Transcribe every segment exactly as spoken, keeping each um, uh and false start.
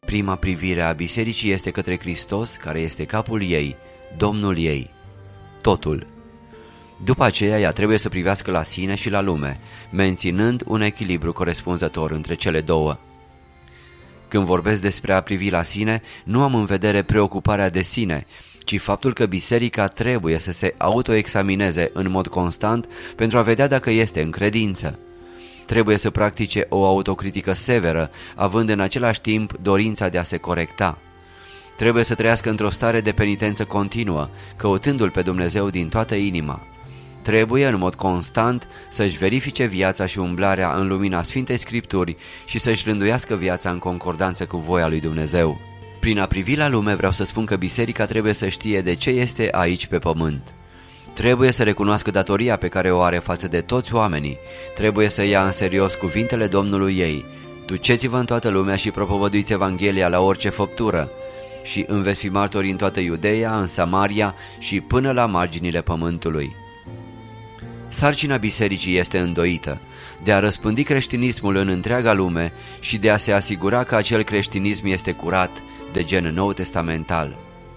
Prima privire a bisericii este către Hristos, care este capul ei, Domnul ei, totul. După aceea, ea trebuie să privească la sine și la lume, menținând un echilibru corespunzător între cele două. Când vorbesc despre a privi la sine, nu am în vedere preocuparea de sine, ci faptul că biserica trebuie să se autoexamineze în mod constant pentru a vedea dacă este în credință. Trebuie să practice o autocritică severă, având în același timp dorința de a se corecta. Trebuie să trăiască într-o stare de penitență continuă, căutându-L pe Dumnezeu din toată inima. Trebuie în mod constant să-și verifice viața și umblarea în lumina Sfintei Scripturi și să-și rânduiască viața în concordanță cu voia lui Dumnezeu. Prin a privi la lume vreau să spun că biserica trebuie să știe de ce este aici pe pământ. Trebuie să recunoască datoria pe care o are față de toți oamenii. Trebuie să ia în serios cuvintele Domnului ei: duceți-vă în toată lumea și propovăduiți Evanghelia la orice făptură și îmi veți fi martori în toată Iudeea, în Samaria și până la marginile pământului. Sarcina bisericii este îndoită, de a răspândi creștinismul în întreaga lume și de a se asigura că acel creștinism este curat, de gen nou testamental.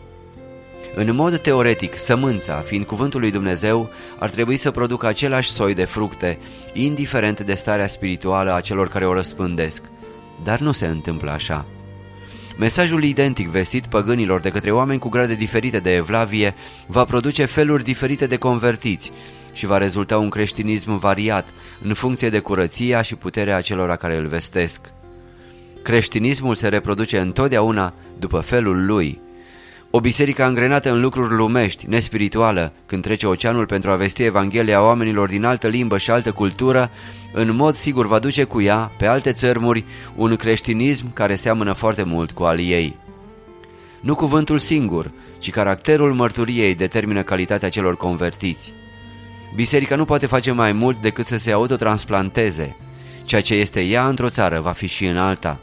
În mod teoretic, sămânța, fiind cuvântul lui Dumnezeu, ar trebui să producă același soi de fructe, indiferent de starea spirituală a celor care o răspândesc. Dar nu se întâmplă așa. Mesajul identic vestit păgânilor de către oameni cu grade diferite de evlavie va produce feluri diferite de convertiți și va rezulta un creștinism variat în funcție de curăția și puterea acelora care îl vestesc. Creștinismul se reproduce întotdeauna după felul lui. O biserică angrenată în lucruri lumești, nespirituală, când trece oceanul pentru a vesti Evanghelia oamenilor din altă limbă și altă cultură, în mod sigur va duce cu ea, pe alte țărmuri, un creștinism care seamănă foarte mult cu al ei. Nu cuvântul singur, ci caracterul mărturiei determină calitatea celor convertiți. Biserica nu poate face mai mult decât să se autotransplanteze. Ceea ce este ea într-o țară va fi și în alta.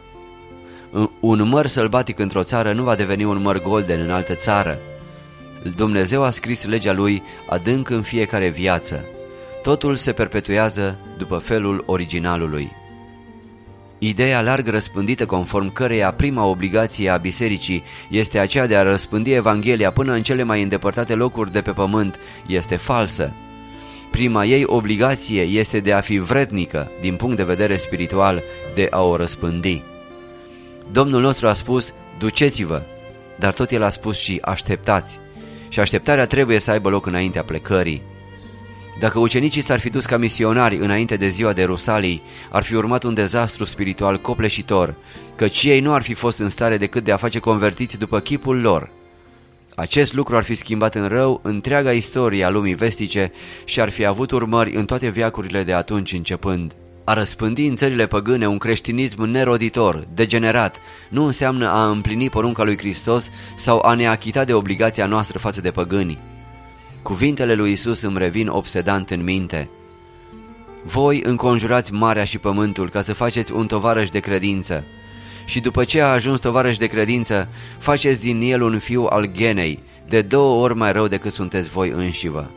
Un măr sălbatic într-o țară nu va deveni un măr golden în altă țară. Dumnezeu a scris legea lui adânc în fiecare viață. Totul se perpetuează după felul originalului. Ideea larg răspândită conform căreia prima obligație a bisericii este aceea de a răspândi Evanghelia până în cele mai îndepărtate locuri de pe pământ este falsă. Prima ei obligație este de a fi vrednică, din punct de vedere spiritual, de a o răspândi. Domnul nostru a spus: duceți-vă, dar tot El a spus și așteptați. Și așteptarea trebuie să aibă loc înaintea plecării. Dacă ucenicii s-ar fi dus ca misionari înainte de ziua de Rusalii, ar fi urmat un dezastru spiritual copleșitor, căci ei nu ar fi fost în stare decât de a face convertiți după chipul lor. Acest lucru ar fi schimbat în rău întreaga istorie a lumii vestice și ar fi avut urmări în toate veacurile de atunci începând. A răspândi în țările păgâne un creștinism neroditor, degenerat, nu înseamnă a împlini porunca lui Hristos sau a ne achita de obligația noastră față de păgâni. Cuvintele lui Isus îmi revin obsedant în minte: voi înconjurați marea și pământul ca să faceți un tovarăș de credință. Și după ce a ajuns tovarăș de credință, faceți din el un fiu al ghenei, de două ori mai rău decât sunteți voi înșivă.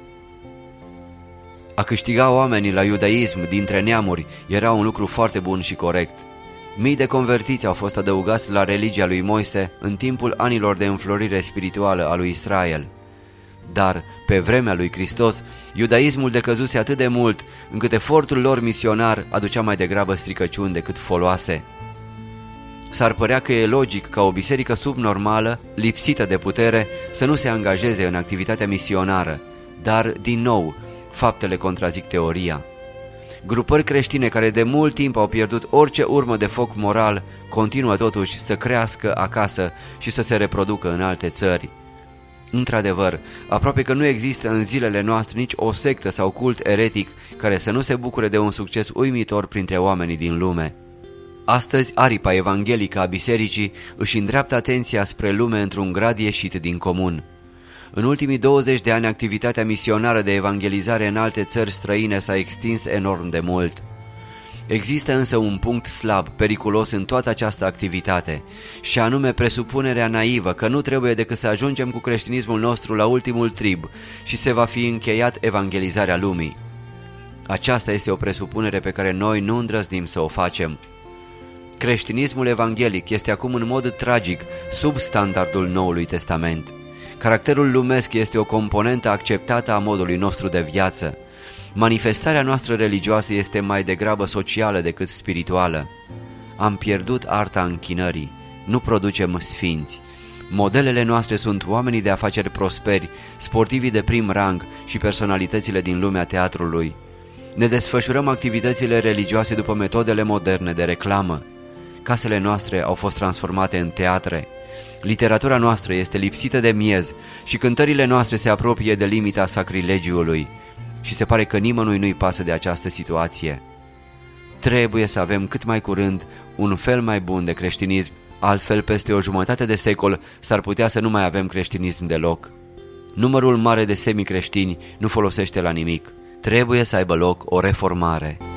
A câștiga oamenii la iudaism dintre neamuri era un lucru foarte bun și corect. Mii de convertiți au fost adăugați la religia lui Moise în timpul anilor de înflorire spirituală a lui Israel. Dar, pe vremea lui Hristos, iudaismul decăzuse atât de mult, încât efortul lor misionar aducea mai degrabă stricăciuni decât foloase. S-ar părea că e logic ca o biserică subnormală, lipsită de putere, să nu se angajeze în activitatea misionară, dar, din nou, faptele contrazic teoria. Grupări creștine care de mult timp au pierdut orice urmă de foc moral, continuă totuși să crească acasă și să se reproducă în alte țări. Într-adevăr, aproape că nu există în zilele noastre nici o sectă sau cult eretic care să nu se bucure de un succes uimitor printre oamenii din lume. Astăzi, aripa evanghelică a bisericii își îndreaptă atenția spre lume într-un grad ieșit din comun. În ultimii douăzeci de ani, activitatea misionară de evangelizare în alte țări străine s-a extins enorm de mult. Există însă un punct slab, periculos în toată această activitate, și anume presupunerea naivă că nu trebuie decât să ajungem cu creștinismul nostru la ultimul trib și se va fi încheiat evangelizarea lumii. Aceasta este o presupunere pe care noi nu îndrăznim să o facem. Creștinismul evanghelic este acum în mod tragic sub standardul Noului Testament. Caracterul lumesc este o componentă acceptată a modului nostru de viață. Manifestarea noastră religioasă este mai degrabă socială decât spirituală. Am pierdut arta închinării, nu producem sfinți. Modelele noastre sunt oamenii de afaceri prosperi, sportivii de prim rang și personalitățile din lumea teatrului. Ne desfășurăm activitățile religioase după metodele moderne de reclamă. Casele noastre au fost transformate în teatre. Literatura noastră este lipsită de miez și cântările noastre se apropie de limita sacrilegiului. Și se pare că nimănui nu-i pasă de această situație. Trebuie să avem cât mai curând un fel mai bun de creștinism, altfel peste o jumătate de secol s-ar putea să nu mai avem creștinism deloc. Numărul mare de semicreștini nu folosește la nimic. Trebuie să aibă loc o reformare.